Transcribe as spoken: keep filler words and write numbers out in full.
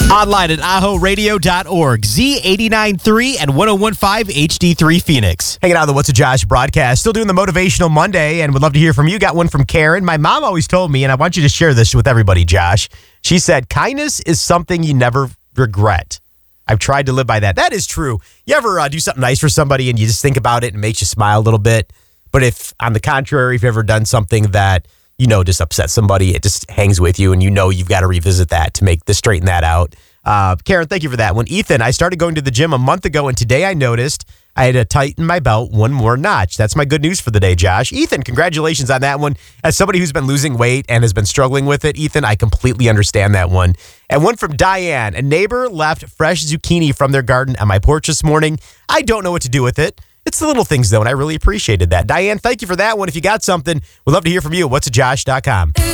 Online at aho radio dot org, Z eighty-nine point three and ten fifteen H D three Phoenix. Hanging out on the What's a Josh broadcast. Still doing the Motivational Monday, and would love to hear from you. Got one from Karen. My mom always told me, and I want you to share this with everybody, Josh. She said, kindness is something you never regret. I've tried to live by that. That is true. You ever uh, do something nice for somebody and you just think about it and it makes you smile a little bit? But if, on the contrary, if you've ever done something that, you know, just upset somebody, it just hangs with you and you know you've got to revisit that to make to straighten that out. Uh, Karen, thank you for that one. Ethan, I started going to the gym a month ago, and today I noticed I had to tighten my belt one more notch. That's my good news for the day, Josh. Ethan, congratulations on that one. As somebody who's been losing weight and has been struggling with it, Ethan, I completely understand that one. And one from Diane. A neighbor left fresh zucchini from their garden on my porch this morning. I don't know what to do with it. It's the little things, though, and I really appreciated that. Diane, thank you for that one. If you got something, we'd love to hear from you. what's a josh dot com.